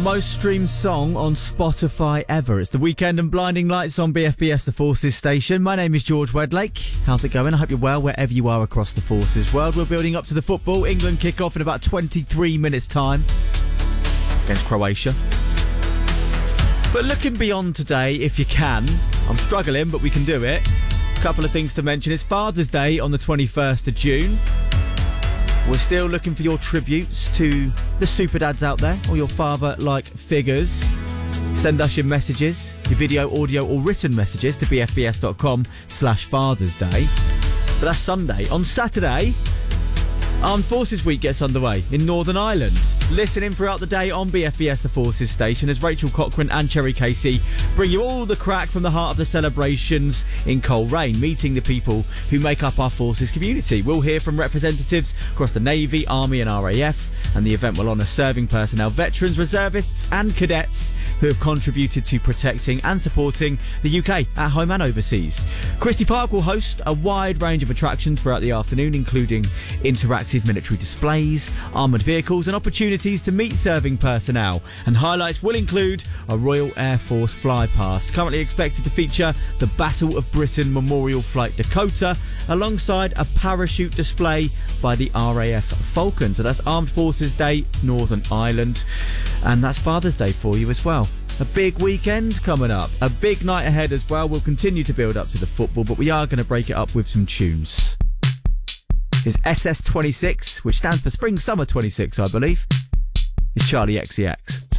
most streamed song on Spotify ever. It's The Weekend and Blinding Lights on BFBS, the Forces station. My name is George Wedlake. How's it going? I hope you're well wherever you are across the Forces world. We're building up to the football. England kick off in about 23 minutes' time against Croatia. But looking beyond today, if you can, I'm struggling, but we can do it. A couple of things to mention. It's Father's Day on the 21st of June. We're still looking for your tributes to the super dads out there, or your father-like figures. Send us your messages, your video, audio or written messages to bfbs.com/Father's Day. But that's Sunday. On Saturday, Armed Forces Week gets underway in Northern Ireland. Listen in throughout the day on BFBS, the Forces station, as Rachel Cochrane and Cherry Casey bring you all the crack from the heart of the celebrations in Coleraine, meeting the people who make up our Forces community. We'll hear from representatives across the Navy, Army and RAF, and the event will honour serving personnel, veterans, reservists and cadets who have contributed to protecting and supporting the UK at home and overseas. Christie Park will host a wide range of attractions throughout the afternoon, including interactive military displays, armoured vehicles and opportunities to meet serving personnel. And highlights will include a Royal Air Force flypast, currently expected to feature the Battle of Britain Memorial Flight Dakota, alongside a parachute display by the RAF Falcon. So that's Armed Forces Day, Northern Ireland. And that's Father's Day for you as well. A big weekend coming up. A big night ahead as well. We'll continue to build up to the football, but we are going to break it up with some tunes. Is SS26, which stands for Spring Summer 26, I believe. It's Charlie XCX.